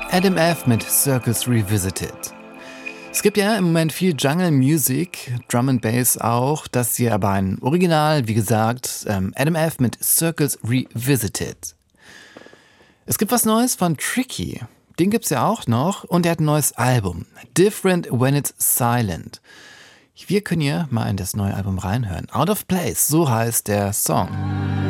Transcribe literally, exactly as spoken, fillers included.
Adam F. mit Circles Revisited. Es gibt ja im Moment viel Jungle Music, Drum and Bass auch. Das hier aber ein Original, wie gesagt, ähm, Adam F. mit Circles Revisited. Es gibt was Neues von Tricky. Den gibt's ja auch noch und er hat ein neues Album. Different When It's Silent. Wir können hier mal in das neue Album reinhören. Out of Place, so heißt der Song.